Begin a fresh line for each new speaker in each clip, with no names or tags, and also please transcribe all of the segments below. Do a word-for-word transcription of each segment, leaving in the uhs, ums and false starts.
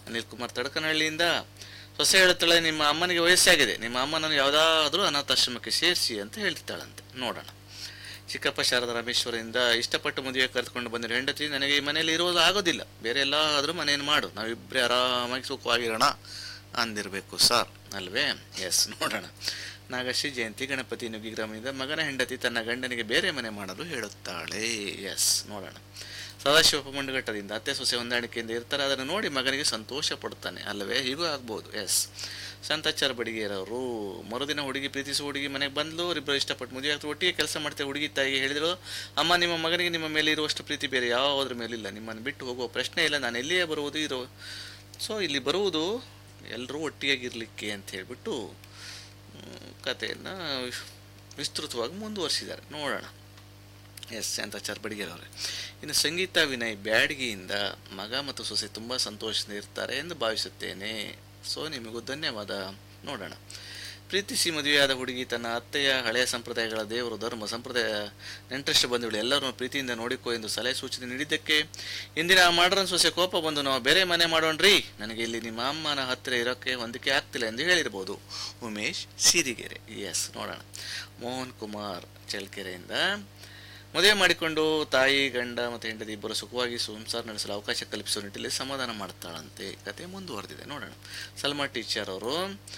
ಅನಿಲ್ ಕುಮಾರ್ ತಡಕನಹಳ್ಳಿಯಿಂದ. ಸೊಸೆ ಹೇಳುತ್ತಾಳೆ, ನಿಮ್ಮ ಅಮ್ಮನಿಗೆ ವಯಸ್ಸಾಗಿದೆ, ನಿಮ್ಮ ಅಮ್ಮನನ್ನು ಯಾವುದಾದ್ರೂ ಅನಾಥಾಶ್ರಮಕ್ಕೆ ಸೇರಿಸಿ ಅಂತ ಹೇಳ್ತಾಳಂತೆ. ನೋಡೋಣ. ಚಿಕ್ಕಪ್ಪ ಶಾರದಾ ರಾಮೇಶ್ವರದಿಂದ, ಇಷ್ಟಪಟ್ಟು ಮದುವೆ ಕರೆದುಕೊಂಡು ಬಂದಿರೋ ಹೆಂಡತಿ ನನಗೆ ಈ ಮನೆಯಲ್ಲಿ ಇರೋದು ಆಗೋದಿಲ್ಲ, ಬೇರೆ ಎಲ್ಲಾದರೂ ಮನೆಯನ್ನು ಮಾಡು, ನಾವಿಬ್ಬರೇ ಆರಾಮಾಗಿ ಸುಖವಾಗಿರೋಣ ಅಂದಿರಬೇಕು ಸರ್, ಅಲ್ವೇ? ಎಸ್, ನೋಡೋಣ. ನಾಗಶ್ರೀ ಜಯಂತಿ ಗಣಪತಿ ನುಗ್ಗಿ ಗ್ರಾಮದಿಂದ, ಮಗನ ಹೆಂಡತಿ ತನ್ನ ಗಂಡನಿಗೆ ಬೇರೆ ಮನೆ ಮಾಡಲು ಹೇಳುತ್ತಾಳೆ. ಎಸ್, ನೋಡೋಣ. ಸದಾಶಿವಪ್ಪ ಮುಂಡಘಟ್ಟದಿಂದ, ಅತ್ತೆ ಸೊಸೆ ಹೊಂದಾಣಿಕೆಯಿಂದ ಇರ್ತಾರೆ, ಅದನ್ನು ನೋಡಿ ಮಗನಿಗೆ ಸಂತೋಷ ಪಡ್ತಾನೆ, ಅಲ್ಲವೇ? ಹೀಗೂ ಆಗ್ಬೋದು. ಎಸ್. ಶಾಂತಾಚಾರ ಬಡಿಗೇರವರು, ಮರುದಿನ ಹುಡುಗಿ ಪ್ರೀತಿಸುವ ಹುಡುಗಿ ಮನೆಗೆ ಬಂದಲು, ಇಬ್ಬರು ಇಷ್ಟಪಟ್ಟು ಮದುವೆ ಆಗ್ತದೆ, ಒಟ್ಟಿಗೆ ಕೆಲಸ ಮಾಡ್ತೇವೆ. ಹುಡುಗಿ ತಾಯಿಗೆ ಹೇಳಿದರು, ಅಮ್ಮ ನಿಮ್ಮ ಮಗನಿಗೆ ನಿಮ್ಮ ಮೇಲೆ ಇರುವಷ್ಟು ಪ್ರೀತಿ ಬೇರೆ ಯಾವುದ್ರ ಮೇಲಿಲ್ಲ, ನಿಮ್ಮನ್ನು ಬಿಟ್ಟು ಹೋಗುವ ಪ್ರಶ್ನೆ ಇಲ್ಲ, ನಾನು ಎಲ್ಲಿಯೇ ಬರುವುದು ಇರೋ ಸೊ ಇಲ್ಲಿ ಬರುವುದು ಎಲ್ಲರೂ ಒಟ್ಟಿಯಾಗಿರಲಿಕ್ಕೆ ಅಂತ ಹೇಳಿಬಿಟ್ಟು ಕಥೆಯನ್ನು ವಿಸ್ತೃತವಾಗಿ ಮುಂದುವರಿಸಿದ್ದಾರೆ. ನೋಡೋಣ. ಎಸ್, ಶಾಂತಾಚಾರ ಬಡಿಗೇರವ್ರೆ. ಇನ್ನು ಸಂಗೀತ ವಿನಯ್ ಬ್ಯಾಡಗಿಯಿಂದ, ಮಗ ಮತ್ತು ಸೊಸೆ ತುಂಬ ಸಂತೋಷದಿಂದ ಇರ್ತಾರೆ ಎಂದು ಭಾವಿಸುತ್ತೇನೆ, ಸೊ ನಿಮಗೂ ಧನ್ಯವಾದ. ನೋಡೋಣ. ಪ್ರೀತಿಸಿ ಮದುವೆಯಾದ ಹುಡುಗಿ ತನ್ನ ಅತ್ತೆಯ ಹಳೆಯ ಸಂಪ್ರದಾಯಗಳ ದೇವರು ಧರ್ಮ ಸಂಪ್ರದಾಯ ನೆಂಟರಷ್ಟು ಬಂಧುಗಳು ಎಲ್ಲರನ್ನೂ ಪ್ರೀತಿಯಿಂದ ನೋಡಿಕೋ ಎಂದು ಸಲಹೆ ಸೂಚನೆ ನೀಡಿದ್ದಕ್ಕೆ ಇಂದಿನ ಮಾಡರ್ನ್ ಸೊಸೆ ಕೋಪ ಬಂದು, ನಾವು ಬೇರೆ ಮನೆ ಮಾಡೋಣ್ರಿ, ನನಗೆ ಇಲ್ಲಿ ನಿಮ್ಮ ಅಮ್ಮನ ಹತ್ತಿರ ಇರೋಕ್ಕೆ ಹೊಂದಿಕೆ ಆಗ್ತಿಲ್ಲ ಎಂದು ಹೇಳಿರ್ಬೋದು. ಉಮೇಶ್ ಸಿರಿಗೆರೆ. ಎಸ್, ನೋಡೋಣ. ಮೋಹನ್ ಕುಮಾರ್ ಚಳ್ಳಕೆರೆಯಿಂದ, ಮದುವೆ ಮಾಡಿಕೊಂಡು ತಾಯಿ ಗಂಡ ಮತ್ತು ಹೆಂಡತಿ ಇಬ್ಬರು ಸುಖವಾಗಿ ಸಂಸಾರ ನಡೆಸಲು ಅವಕಾಶ ಕಲ್ಪಿಸುವ ನಿಟ್ಟಿನಲ್ಲಿ ಸಮಾಧಾನ ಮಾಡ್ತಾಳಂತೆ. ಕತೆ ಮುಂದುವರೆದಿದೆ. ನೋಡೋಣ. ಸಲ್ಮಾ ಟೀಚರ್ ಅವರು,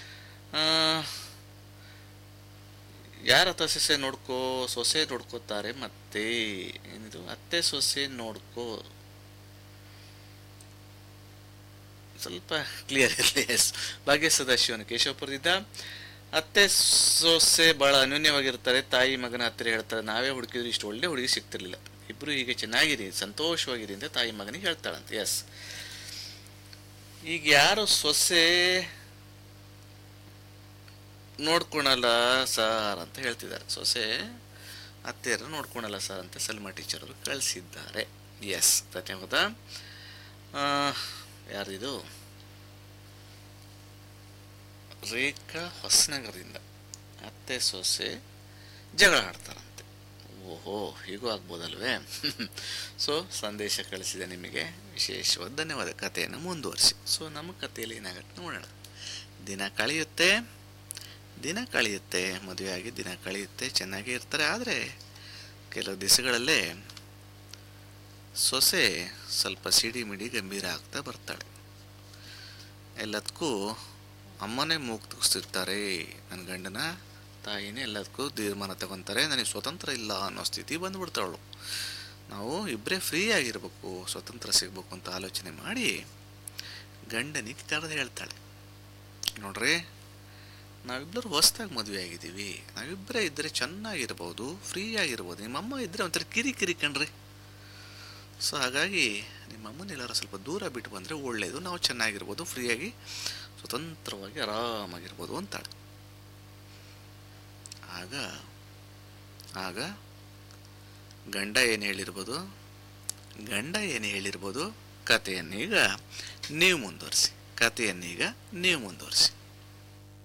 ಯಾರ ಅತ್ತೆ ಸೊಸೆ ನೋಡ್ಕೋ ಸೊಸೆ ನೋಡ್ಕೋತಾರೆ, ಮತ್ತೆ ಏನಿದು ಅತ್ತೆ ಸೊಸೆ ನೋಡ್ಕೋ, ಸ್ವಲ್ಪ ಕ್ಲಿಯರ್ ಇರಲಿ. ಎಸ್. ಭಾಗ್ಯ ಸದಾಶಿವನ ಕೇಶವಪುರದಿಂದ, ಅತ್ತೆ ಸೊಸೆ ಭಾಳ ಅನ್ಯೋನ್ಯವಾಗಿರ್ತಾರೆ, ತಾಯಿ ಮಗನ ಹತ್ತಿರ ಹೇಳ್ತಾರೆ, ನಾವೇ ಹುಡುಕಿದ್ರು ಇಷ್ಟು ಒಳ್ಳೆ ಹುಡುಗಿ ಸಿಗ್ತಿರ್ಲಿಲ್ಲ, ಇಬ್ಬರು ಹೀಗೆ ಚೆನ್ನಾಗಿರಿ ಸಂತೋಷವಾಗಿರಿ ಅಂತ ತಾಯಿ ಮಗನಿಗೆ ಹೇಳ್ತಾಳಂತೆ. ಎಸ್. ಈಗ ಯಾರು ಸೊಸೆ ನೋಡ್ಕೊಳಲ್ಲ ಸಾರ್ ಅಂತ ಹೇಳ್ತಿದ್ದಾರೆ, ಸೊಸೆ ಅತ್ತೆಯರು ನೋಡ್ಕೊಳಲ್ಲ ಸರ್ ಅಂತ ಸಲ್ಮಾ ಟೀಚರ್ ಅವರು ಕಳಿಸಿದ್ದಾರೆ. ಎಸ್, ಧನ್ಯವಾದ. ಯಾರಿದು? ರೇಖಾ ಹೊಸನಗರದಿಂದ, ಅತ್ತೆ ಸೊಸೆ ಜಗಳ ಆಡ್ತಾರಂತೆ. ಓಹೋ, ಹೀಗೂ ಆಗ್ಬೋದಲ್ವೇ? ಸೊ ಸಂದೇಶ ಕಳಿಸಿದೆ ನಿಮಗೆ, ವಿಶೇಷವಾದ ಧನ್ಯವಾದ. ಕಥೆಯನ್ನು ಮುಂದುವರಿಸಿ. ಸೊ ನಮ್ಮ ಕಥೆಯಲ್ಲಿ ಏನಾಗುತ್ತೆ ನೋಡೋಣ. ದಿನ ಕಳೆಯುತ್ತೆ ದಿನ ಕಳೆಯುತ್ತೆ ಮದುವೆಯಾಗಿ ದಿನ ಕಳೆಯುತ್ತೆ, ಚೆನ್ನಾಗಿ ಇರ್ತಾರೆ. ಆದರೆ ಕೆಲವು ದಿವಸಗಳಲ್ಲೇ ಸೊಸೆ ಸ್ವಲ್ಪ ಸಿಡಿ ಮಿಡಿ ಗಂಭೀರ ಆಗ್ತಾ ಬರ್ತಾಳೆ. ಎಲ್ಲದಕ್ಕೂ ಅಮ್ಮನೇ ಮೂಗು ತುಗಿಸ್ತಿರ್ತಾರೆ, ನನ್ನ ಗಂಡನ ತಾಯಿನೇ ಎಲ್ಲದಕ್ಕೂ ತೀರ್ಮಾನ ತಗೊತಾರೆ, ನನಗೆ ಸ್ವತಂತ್ರ ಇಲ್ಲ ಅನ್ನೋ ಸ್ಥಿತಿ ಬಂದ್ಬಿಡ್ತಾವಳು. ನಾವು ಇಬ್ಬರೇ ಫ್ರೀ ಆಗಿರ್ಬೇಕು, ಸ್ವತಂತ್ರ ಸಿಗ್ಬೇಕು ಅಂತ ಆಲೋಚನೆ ಮಾಡಿ ಗಂಡನಿಗೆ ಕರೆದು ಹೇಳ್ತಾಳೆ, ನೋಡ್ರಿ ನಾವಿಬ್ಬರು ಹೊಸದಾಗಿ ಮದುವೆ ಆಗಿದ್ದೀವಿ, ನಾವಿಬ್ಬರೇ ಇದ್ದರೆ ಚೆನ್ನಾಗಿರ್ಬೋದು, ಫ್ರೀ ಆಗಿರ್ಬೋದು, ನಿಮ್ಮಮ್ಮ ಇದ್ದರೆ ಒಂಥರ ಕಿರಿ ಕಿರಿ ಕಣ್ರಿ, ಸೊ ಹಾಗಾಗಿ ನಿಮ್ಮಮ್ಮನೆಲ್ಲರೂ ಸ್ವಲ್ಪ ದೂರ ಬಿಟ್ಟು ಬಂದರೆ ಒಳ್ಳೆಯದು, ನಾವು ಚೆನ್ನಾಗಿರ್ಬೋದು, ಫ್ರೀಯಾಗಿ ಸ್ವತಂತ್ರವಾಗಿ ಆರಾಮಾಗಿರ್ಬೋದು ಅಂತಾಳೆ. ಆಗ ಆಗ ಗಂಡ ಏನು ಹೇಳಿರ್ಬೋದು ಗಂಡ ಏನು ಹೇಳಿರ್ಬೋದು ಕಥೆಯನ್ನೀಗ ನೀವು ಮುಂದುವರಿಸಿ ಕಥೆಯನ್ನೀಗ ನೀವು ಮುಂದುವರಿಸಿ